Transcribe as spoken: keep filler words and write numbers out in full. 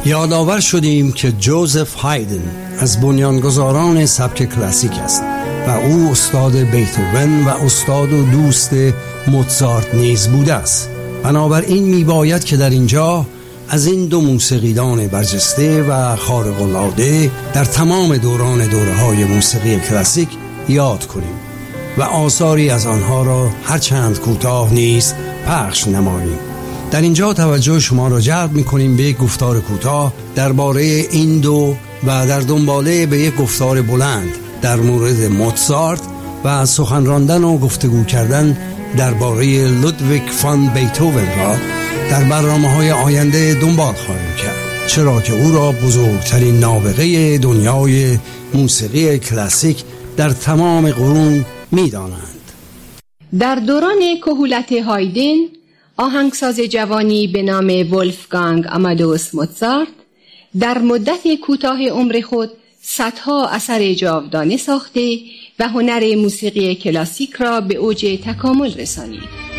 یادآور شدیم که جوزف هایدن از بنیانگذاران سبک کلاسیک است و او استاد بیتهوون و استاد و دوست موزارت نیز بوده است. بنابراین میباید که در اینجا از این دو موسیقیدان برجسته و خارق‌العاده در تمام دوران دوره‌های موسیقی کلاسیک یاد کنیم و آثاری از آنها را هرچند کوتاه نیز پخش نماییم. در اینجا توجه شما را جلب می‌کنیم به یک گفتار کوتاه درباره این دو و در دنباله به یک گفتار بلند در مورد موزارت و سخن راندن و گفتگو کردن درباره لودویگ فان بیتهوون را در برنامه‌های آینده دنبال خواهیم کرد، چرا که او را بزرگترین نابغه دنیای موسیقی کلاسیک در تمام قرون می‌دانند. در دوران کهولت هایدن، آهنگساز جوانی به نام ولفگانگ آمادئوس موزارت در مدت کوتاه عمر خود صدها اثر جاودانه ساخته و هنر موسیقی کلاسیک را به اوج تکامل رسانید.